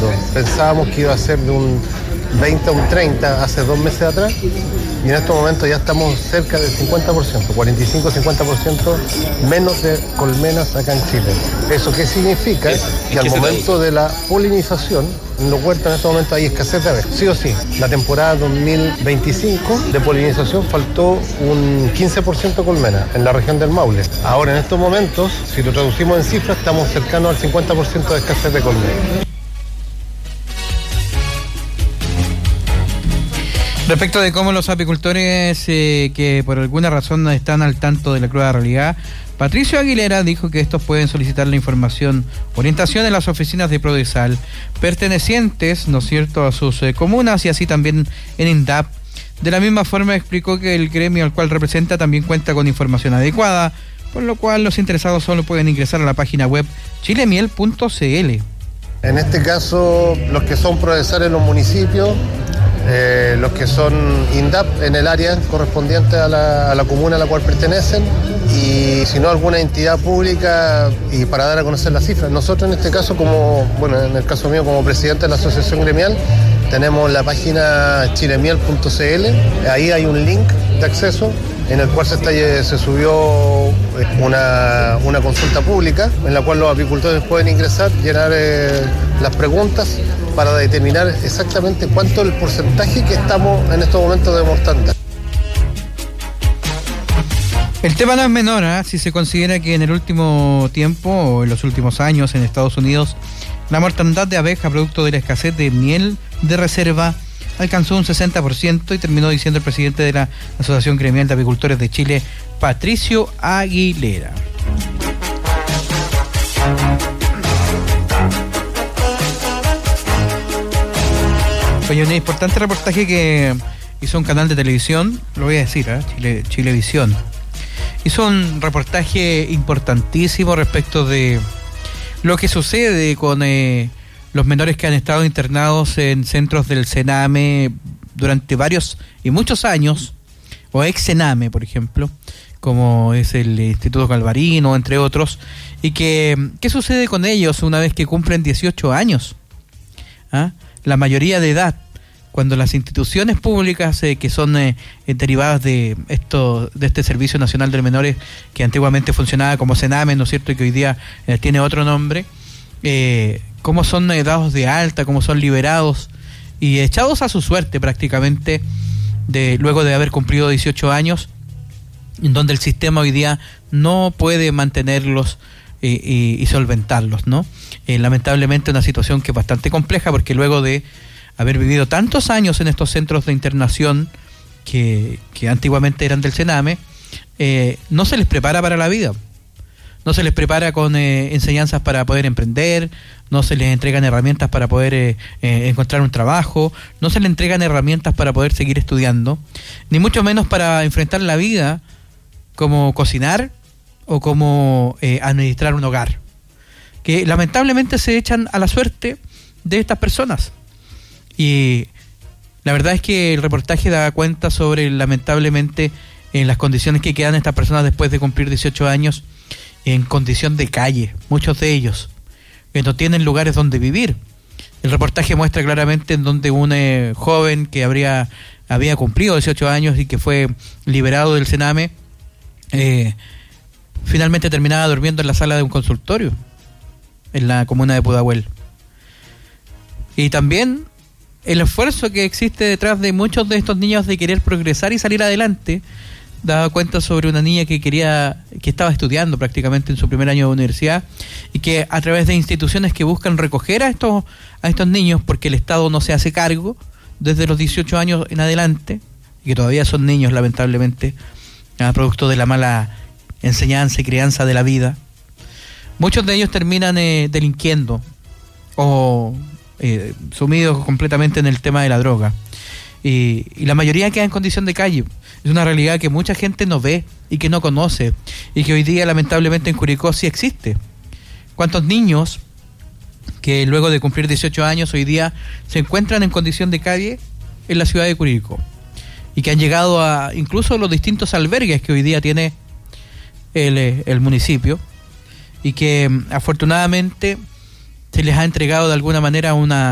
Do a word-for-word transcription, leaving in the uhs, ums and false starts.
subiendo. Pensábamos que iba a ser de un veinte a un treinta hace dos meses atrás, y en estos momentos ya estamos cerca del cincuenta por ciento, cuarenta y cinco a cincuenta por ciento menos de colmenas acá en Chile. ¿Eso qué significa? ¿Qué, que al momento de la polinización, en los huertos en estos momentos hay escasez de abejas. Sí o sí, la temporada dos mil veinticinco de polinización faltó un quince por ciento de colmenas en la región del Maule. Ahora en estos momentos, si lo traducimos en cifras, estamos cercanos al cincuenta por ciento de escasez de colmenas. Respecto de cómo los apicultores eh, que por alguna razón están al tanto de la cruda realidad, Patricio Aguilera dijo que estos pueden solicitar la información, orientación en las oficinas de Prodesal pertenecientes, ¿no es cierto?, a sus eh, comunas y así también en INDAP. De la misma forma explicó que el gremio al cual representa también cuenta con información adecuada, por lo cual los interesados solo pueden ingresar a la página web chilemiel punto c l. En este caso, los que son Prodesal en los municipios, Eh, los que son INDAP en el área correspondiente a la, a la comuna a la cual pertenecen, y si no alguna entidad pública, y para dar a conocer las cifras. Nosotros en este caso, como bueno, en el caso mío como presidente de la asociación gremial, tenemos la página chilemiel punto c l, ahí hay un link de acceso en el cual se, está, se subió una, una consulta pública en la cual los apicultores pueden ingresar, llenar eh, las preguntas para determinar exactamente cuánto es el porcentaje que estamos en estos momentos de mortandad. El tema no es menor, ¿eh? Si se considera que en el último tiempo, o en los últimos años en Estados Unidos, la mortandad de abeja producto de la escasez de miel de reserva alcanzó un sesenta por ciento, y terminó diciendo el presidente de la Asociación Gremial de Apicultores de Chile, Patricio Aguilera. Oye, un importante reportaje que hizo un canal de televisión, lo voy a decir, ¿eh? Chile, Chilevisión. Hizo un reportaje importantísimo respecto de lo que sucede con eh, los menores que han estado internados en centros del Sename durante varios y muchos años, o ex Sename, por ejemplo, como es el Instituto Galvarino, entre otros, y que, ¿qué sucede con ellos una vez que cumplen dieciocho años? ¿Ah? La mayoría de edad, cuando las instituciones públicas eh, que son eh, derivadas de esto, de este Servicio Nacional de Menores, que antiguamente funcionaba como Sename, ¿no es cierto?, y que hoy día eh, tiene otro nombre, eh, cómo son eh, dados de alta, cómo son liberados y echados a su suerte prácticamente de luego de haber cumplido dieciocho años, en donde el sistema hoy día no puede mantenerlos eh, y, y solventarlos, ¿no? Eh, lamentablemente una situación que es bastante compleja, porque luego de haber vivido tantos años en estos centros de internación que, que antiguamente eran del Sename, eh, no se les prepara para la vida. No se les prepara con eh, enseñanzas para poder emprender, no se les entregan herramientas para poder eh, eh, encontrar un trabajo, no se les entregan herramientas para poder seguir estudiando, ni mucho menos para enfrentar la vida, como cocinar o como eh, administrar un hogar, que lamentablemente se echan a la suerte de estas personas. Y la verdad es que el reportaje da cuenta sobre, lamentablemente, en las condiciones que quedan estas personas después de cumplir dieciocho años, en condición de calle, muchos de ellos, que no tienen lugares donde vivir. El reportaje muestra claramente en donde un eh, joven que habría había cumplido dieciocho años y que fue liberado del Sename, eh, finalmente terminaba durmiendo en la sala de un consultorio en la comuna de Pudahuel. Y también el esfuerzo que existe detrás de muchos de estos niños de querer progresar y salir adelante. Daba cuenta sobre una niña que quería, que estaba estudiando prácticamente en su primer año de universidad, y que a través de instituciones que buscan recoger a estos, a estos niños, porque el Estado no se hace cargo desde los dieciocho años en adelante, y que todavía son niños lamentablemente, a producto de la mala enseñanza y crianza de la vida, muchos de ellos terminan eh, delinquiendo o eh, sumidos completamente en el tema de la droga. Y, y la mayoría queda en condición de calle. Es una realidad que mucha gente no ve y que no conoce, y que hoy día lamentablemente en Curicó sí existe. ¿Cuántos niños que luego de cumplir dieciocho años hoy día se encuentran en condición de calle en la ciudad de Curicó? Y que han llegado a incluso los distintos albergues que hoy día tiene el, el municipio, y que afortunadamente se les ha entregado de alguna manera una